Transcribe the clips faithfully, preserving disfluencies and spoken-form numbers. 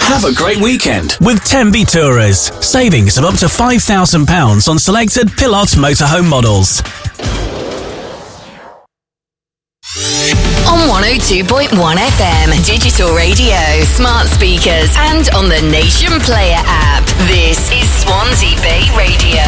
Have a great weekend with Tenby Tourers. Savings of up to five thousand pounds on selected Pilot motorhome models. On one oh two point one F M, digital radio, smart speakers, and on the Nation Player app. This is Swansea Bay Radio.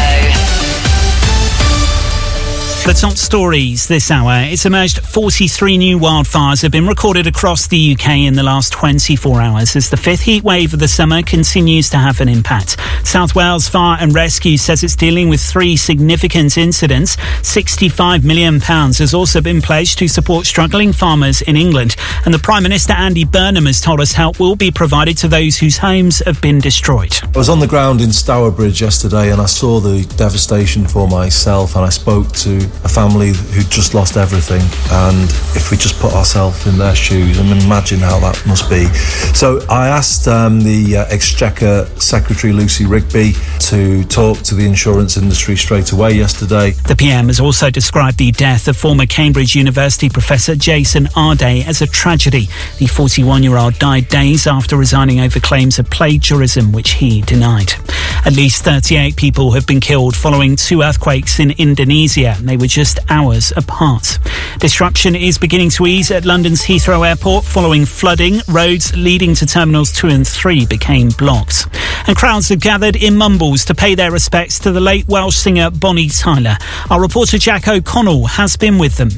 The top stories this hour. It's emerged forty-three new wildfires have been recorded across the U K in the last twenty-four hours as the fifth heat wave of the summer continues to have an impact. South Wales Fire and Rescue says it's dealing with three significant incidents. sixty-five million pounds has also been pledged to support struggling farmers in England. And the Prime Minister Andy Burnham has told us help will be provided to those whose homes have been destroyed. I was on the ground in Stourbridge yesterday and I saw the devastation for myself, and I spoke to a family who'd just lost everything, and if we just put ourselves in their shoes and imagine how that must be. So I asked um, the uh, Exchequer Secretary Lucy Rigby to talk to the insurance industry straight away yesterday. The P M has also described the death of former Cambridge University professor Jason Arday as a tragedy. The forty-one-year-old died days after resigning over claims of plagiarism, which he denied. At least thirty-eight people have been killed following two earthquakes in Indonesia. They were just hours apart. Disruption is beginning to ease at London's Heathrow Airport following flooding. Roads leading to Terminals two and three became blocked. And crowds have gathered in Mumbles to pay their respects to the late Welsh singer Bonnie Tyler. Our reporter Jack O'Connell has been with them.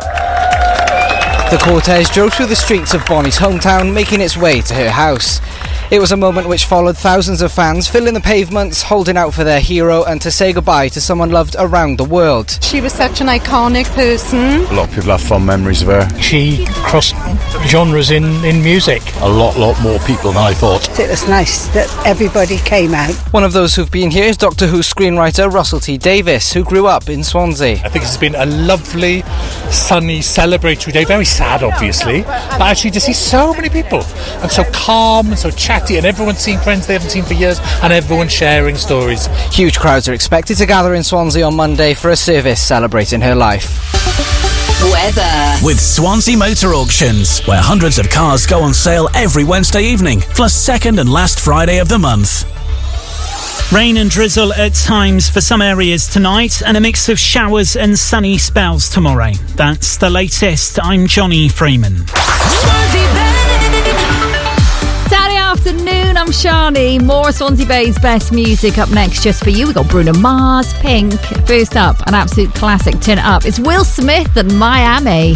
The cortege drove through the streets of Bonnie's hometown, making its way to her house. It was a moment which followed thousands of fans filling the pavements, holding out for their hero and to say goodbye to someone loved around the world. She was such an iconic person. A lot of people have fond memories of her. She crossed genres in, in music. A lot, lot more people than I thought. It was nice that everybody came out. One of those who've been here is Doctor Who screenwriter Russell T Davies, who grew up in Swansea. I think it's been a lovely, sunny, celebratory day. Very sad, obviously, but actually to see so many people and so calm and so chatty, and everyone's seeing friends they haven't seen for years, and everyone sharing stories. Huge crowds are expected to gather in Swansea on Monday for a service celebrating her life. Weather. With Swansea Motor Auctions, where hundreds of cars go on sale every Wednesday evening, plus second and last Friday of the month. Rain and drizzle at times for some areas tonight, and a mix of showers and sunny spells tomorrow. That's the latest. I'm Johnny Freeman. Saturday afternoon, I'm Shani. More Swansea Bay's best music up next just for you. We've got Bruno Mars, Pink. First up, an absolute classic. Turn it up. It's Will Smith and Miami.